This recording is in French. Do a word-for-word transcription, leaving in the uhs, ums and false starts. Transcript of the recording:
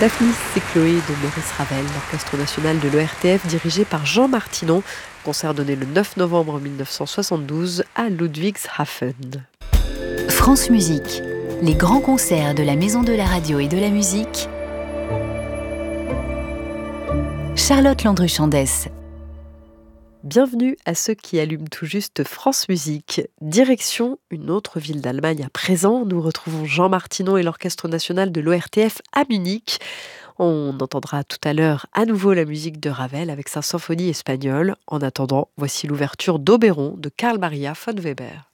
Daphnis et Chloé de Maurice Ravel, l'Orchestre national de l'O R T F dirigé par Jean Martinon, concert donné le neuf novembre mille neuf cent soixante-douze à Ludwigshafen. France Musique, les grands concerts de la Maison de la Radio et de la Musique. Charlotte Landru-Chandès. Bienvenue à ceux qui allument tout juste France Musique. Direction une autre ville d'Allemagne à présent. Nous retrouvons Jean Martinon et l'Orchestre national de l'O R T F à Munich. On entendra tout à l'heure à nouveau la musique de Ravel avec sa symphonie espagnole. En attendant, voici l'ouverture d'Oberon de Carl Maria von Weber.